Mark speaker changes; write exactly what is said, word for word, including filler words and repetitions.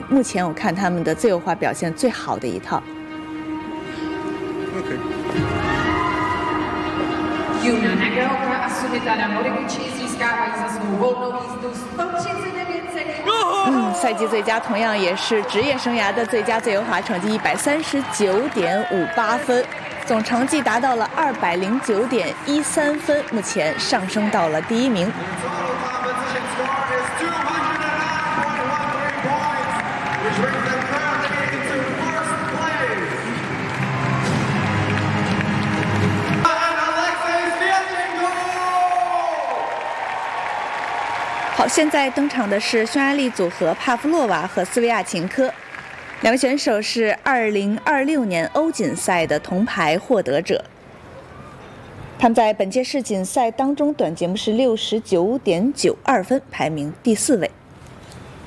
Speaker 1: 目前我看他们的自由滑表现最好的一套。
Speaker 2: Okay.
Speaker 3: Юна награда, а солидарна Моревичи изискава за свободно издус сто тридцать девять
Speaker 1: 嗯，赛季最佳同样也是职业生涯的最佳自由滑成绩一百三十九点五八分，总成绩达到了二百零九点一三分，目前上升到了第一名。好，现在登场的是匈牙利组合帕夫洛娃和斯维亚琴科，两位选手是二零二六年欧锦赛的铜牌获得者。他们在本届世锦赛当中短节目是六十九点九二分，排名第四位。